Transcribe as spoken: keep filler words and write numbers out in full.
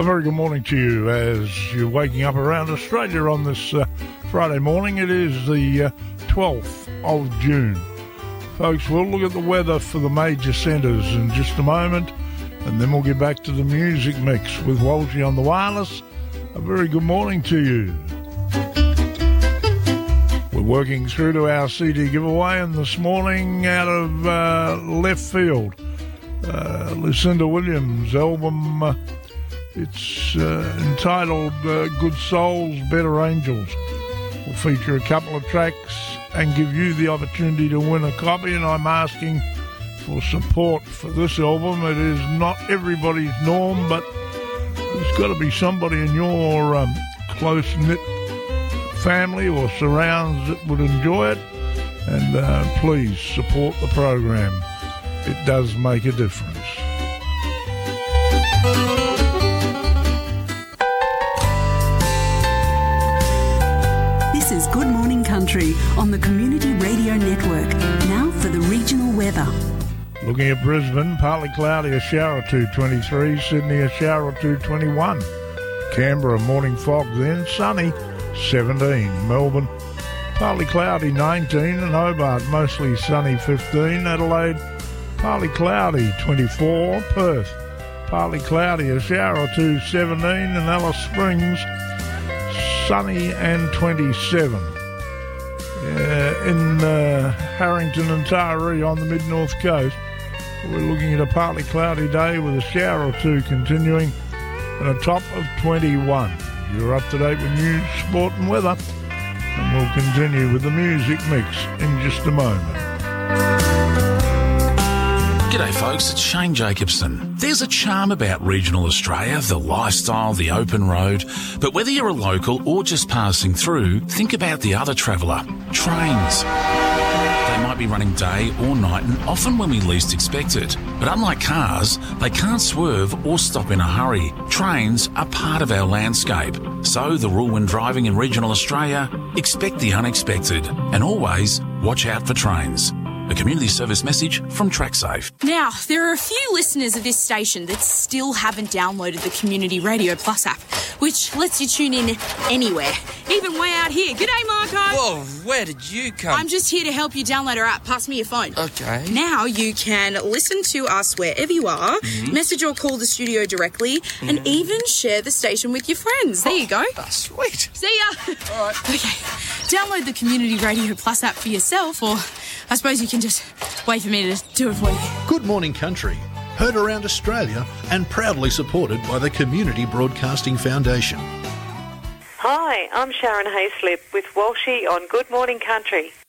A very good morning to you as you're waking up around Australia on this uh, Friday morning. It is the uh, twelfth of June. Folks, we'll look at the weather for the major centres in just a moment, and then we'll get back to the music mix with Walshy on the wireless. A very good morning to you. We're working through to our C D giveaway, and this morning out of uh, left field, uh, Lucinda Williams' album, uh, it's uh, entitled uh, Good Souls, Better Angels. We'll feature a couple of tracks and give you the opportunity to win a copy, and I'm asking for support for this album. It is not everybody's norm, but there's got to be somebody in your um, close-knit family or surrounds that would enjoy it, and uh, please support the program. It does make a difference. This is Good Morning Country on the Community Radio Network. Now for the regional weather. Looking at Brisbane, partly cloudy, a shower or two, twenty-three. Sydney, a shower or two, twenty-one. Canberra, morning fog, then sunny, seventeen. Melbourne, partly cloudy, nineteen. And Hobart, mostly sunny, fifteen. Adelaide, partly cloudy, twenty-four. Perth, partly cloudy, a shower or two, seventeen. And Alice Springs, sunny and twenty-seven. Uh, in uh, Harrington and Taree on the mid-north coast, we're looking at a partly cloudy day with a shower or two continuing and a top of twenty-one. You're up to date with news, sport and weather, and we'll continue with the music mix in just a moment. G'day folks, it's Shane Jacobson. There's a charm about regional Australia, the lifestyle, the open road, but whether you're a local or just passing through, think about the other traveller, trains. They might be running day or night and often when we least expect it. But unlike cars, they can't swerve or stop in a hurry. Trains are part of our landscape. So the rule when driving in regional Australia, expect the unexpected and always watch out for trains. A community service message from TrackSafe. Now, there are a few listeners of this station that still haven't downloaded the Community Radio Plus app, which lets you tune in anywhere, even way out here. G'day, Marco. Whoa, where did you come? I'm just here to help you download our app. Pass me your phone. Okay. Now you can listen to us wherever you are, mm-hmm. message or call the studio directly, mm-hmm. and even share the station with your friends. There you go. Oh, sweet. See ya. All right. Okay. Download the Community Radio Plus app for yourself, or I suppose you can just wait for me to do it for you. Good Morning Country, heard around Australia and proudly supported by the Community Broadcasting Foundation. Hi, I'm Sharon Hayslip with Walshy on Good Morning Country.